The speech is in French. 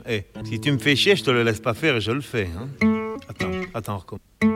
Si tu me fais chier, je te le laisse pas faire et je le fais. Hein. Attends, recommence.